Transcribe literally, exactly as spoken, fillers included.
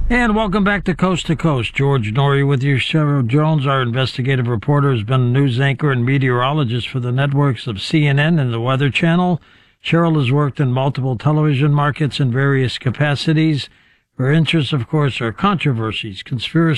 And welcome back to Coast to Coast. George Norrie with you. Cheryl Jones, our investigative reporter, has been a news anchor and meteorologist for the networks of C N N and the Weather Channel. Cheryl has worked in multiple television markets in various capacities. Her interests, of course, are controversies, conspiracy